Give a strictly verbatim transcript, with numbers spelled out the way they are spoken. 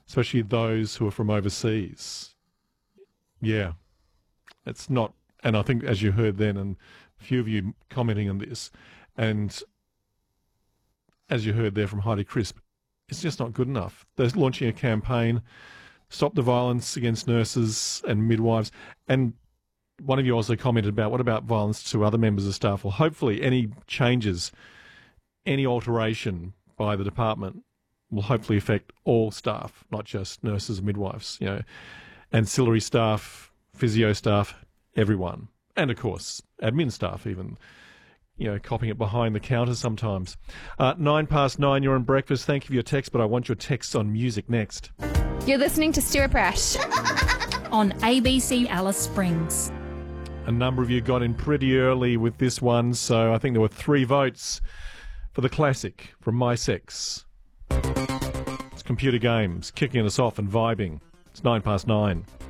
especially those who are from overseas. Yeah, it's not, and I think as you heard then, and a few of you commenting on this, and as you heard there from Heidi Crisp, it's just not good enough. They're launching a campaign, Stop the Violence Against Nurses and Midwives, and one of you also commented about, what about violence to other members of staff? Well, hopefully any changes, any alteration by the department will hopefully affect all staff, not just nurses and midwives, you know, ancillary staff, physio staff, everyone. And, of course, admin staff even, you know, copying it behind the counter sometimes. Uh, nine past nine, you're on breakfast. Thank you for your text, but I want your texts on music next. You're listening to Stuart Brash on A B C Alice Springs. A number of you got in pretty early with this one, so I think there were three votes for the classic from My Sex. It's Computer Games, kicking us off and vibing. It's nine past nine.